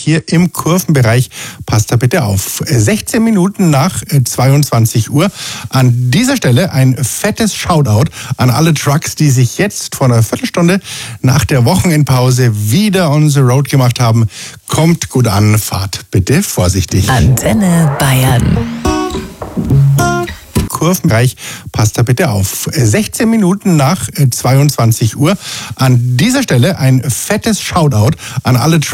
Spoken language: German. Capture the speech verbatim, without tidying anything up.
hier im Kurvenbereich. Passt da bitte auf. sechzehn Minuten nach zweiundzwanzig Uhr. An dieser Stelle ein fettes Shoutout an alle Trucks, die sich jetzt vor einer Viertelstunde nach der Wochenendpause wieder on the road gemacht haben. Kommt gut an, fahrt bitte vorsichtig. Antenne Bayern. Kurvenbereich, passt da bitte auf. sechzehn Minuten nach zweiundzwanzig Uhr. An dieser Stelle ein fettes Shoutout an alle Trucks.